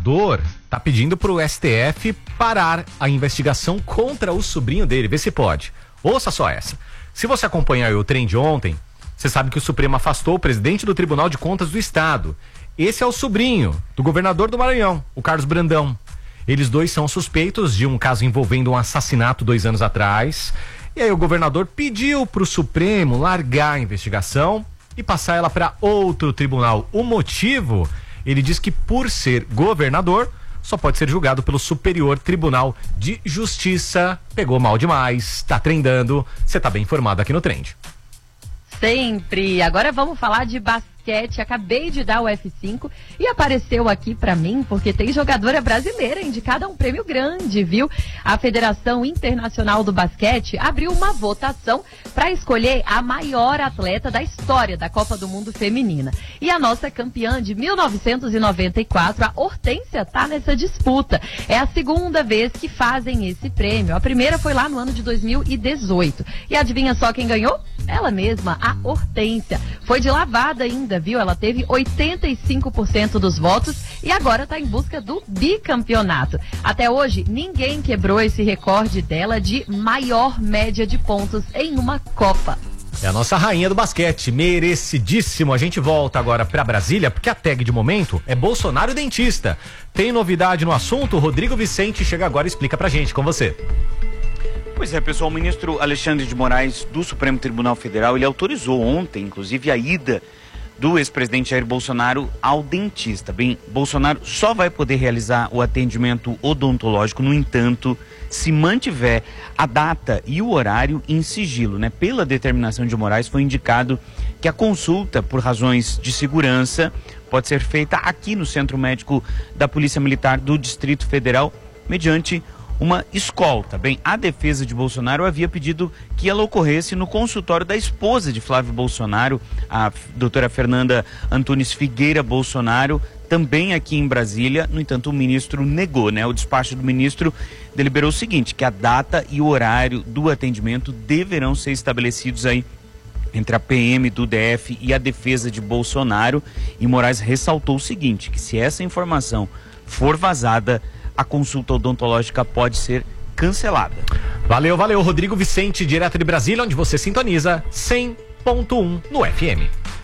governador tá pedindo pro STF parar a investigação contra o sobrinho dele, vê se pode. Ouça só essa. Se você acompanhar o trem de ontem, você sabe que o Supremo afastou o presidente do Tribunal de Contas do Estado. Esse é o sobrinho do governador do Maranhão, o Carlos Brandão. Eles dois são suspeitos de um caso envolvendo um assassinato 2 anos atrás. E aí o governador pediu pro Supremo largar a investigação e passar ela para outro tribunal. O motivo, ele diz que por ser governador, só pode ser julgado pelo Superior Tribunal de Justiça. Pegou mal demais, tá trendando. Você tá bem informado aqui no Trend. Sempre. Agora vamos falar de basquete. Acabei de dar o F5 e apareceu aqui pra mim porque tem jogadora brasileira indicada a um prêmio grande, viu? A Federação Internacional do Basquete abriu uma votação para escolher a maior atleta da história da Copa do Mundo Feminina. E a nossa campeã de 1994, a Hortência, tá nessa disputa. É a segunda vez que fazem esse prêmio. A primeira foi lá no ano de 2018. E adivinha só quem ganhou? Ela mesma, a Hortência. Foi de lavada ainda, viu? Ela teve 85% dos votos e agora está em busca do bicampeonato. Até hoje, ninguém quebrou esse recorde dela de maior média de pontos em uma Copa. É a nossa rainha do basquete, merecidíssimo. A gente volta agora para Brasília, porque a tag de momento é Bolsonaro dentista. Tem novidade no assunto? O Rodrigo Vicente chega agora e explica pra gente, com você. Pois é, pessoal, o ministro Alexandre de Moraes do Supremo Tribunal Federal, ele autorizou ontem, inclusive, a ida do ex-presidente Jair Bolsonaro ao dentista. Bem, Bolsonaro só vai poder realizar o atendimento odontológico, no entanto, se mantiver a data e o horário em sigilo, né? Pela determinação de Moraes, foi indicado que a consulta, por razões de segurança, pode ser feita aqui no Centro Médico da Polícia Militar do Distrito Federal, mediante uma escolta. Bem, a defesa de Bolsonaro havia pedido que ela ocorresse no consultório da esposa de Flávio Bolsonaro, a doutora Fernanda Antunes Figueira Bolsonaro, também aqui em Brasília. No entanto, o ministro negou, né? O despacho do ministro deliberou o seguinte, que a data e o horário do atendimento deverão ser estabelecidos aí entre a PM do DF e a defesa de Bolsonaro. E Moraes ressaltou o seguinte, que se essa informação for vazada, a consulta odontológica pode ser cancelada. Valeu, valeu, Rodrigo Vicente, direto de Brasília, onde você sintoniza 100.1 no FM.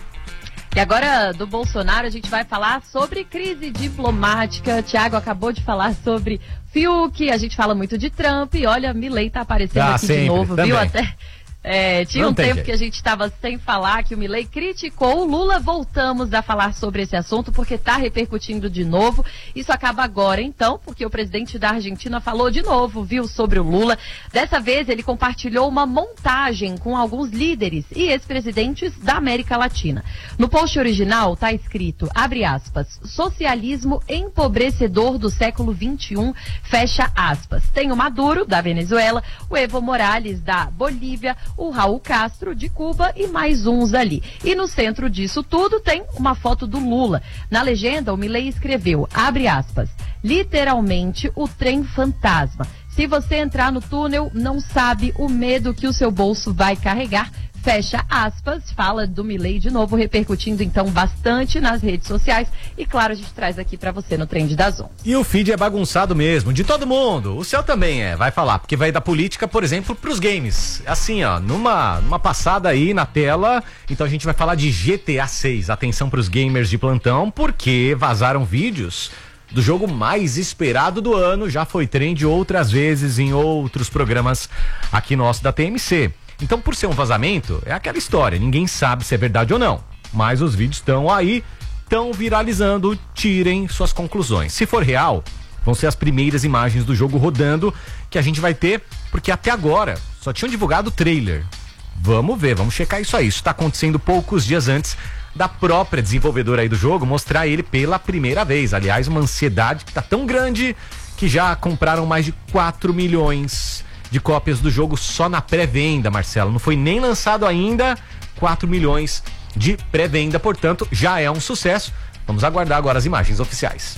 E agora, do Bolsonaro, a gente vai falar sobre crise diplomática. Tiago acabou de falar sobre Fiuk, a gente fala muito de Trump, e olha, Milei tá aparecendo aqui sempre, de novo, também. Viu? Até... tinha um tempo que a gente estava sem falar, que o Milei criticou o Lula. Voltamos a falar sobre esse assunto porque está repercutindo de novo. Isso acaba agora então, porque o presidente da Argentina falou de novo, viu, sobre o Lula. Dessa vez ele compartilhou uma montagem com alguns líderes e ex-presidentes da América Latina. No post original está escrito, abre aspas, socialismo empobrecedor do século XXI, fecha aspas. Tem o Maduro, da Venezuela, o Evo Morales, da Bolívia, o Raul Castro de Cuba e mais uns ali. E no centro disso tudo tem uma foto do Lula. Na legenda, o Milei escreveu, abre aspas, literalmente o trem fantasma. Se você entrar no túnel, não sabe o medo que o seu bolso vai carregar. Fecha aspas, fala do Milei de novo, repercutindo então bastante nas redes sociais. E claro, a gente traz aqui pra você no Trend das 11. E o feed é bagunçado mesmo, de todo mundo. O seu também vai falar, porque vai da política, por exemplo, pros games. Assim, ó, numa passada aí na tela, então a gente vai falar de GTA 6. Atenção pros gamers de plantão, porque vazaram vídeos do jogo mais esperado do ano. Já foi trend outras vezes em outros programas aqui nosso da TMC. Então, por ser um vazamento, é aquela história, ninguém sabe se é verdade ou não, mas os vídeos estão aí, estão viralizando, tirem suas conclusões. Se for real, vão ser as primeiras imagens do jogo rodando que a gente vai ter, porque até agora só tinham divulgado o trailer. Vamos ver, vamos checar isso aí. Isso está acontecendo poucos dias antes da própria desenvolvedora aí do jogo mostrar ele pela primeira vez. Aliás, uma ansiedade que está tão grande que já compraram mais de 4 milhões de cópias do jogo só na pré-venda, Marcelo. Não foi nem lançado ainda, 4 milhões de pré-venda, portanto, já é um sucesso. Vamos aguardar agora as imagens oficiais.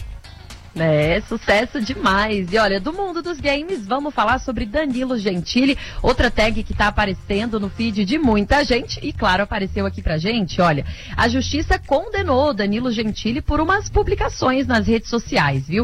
É, sucesso demais. E olha, do mundo dos games, vamos falar sobre Danilo Gentili, outra tag que tá aparecendo no feed de muita gente e, claro, apareceu aqui pra gente. Olha, a justiça condenou Danilo Gentili por umas publicações nas redes sociais, viu?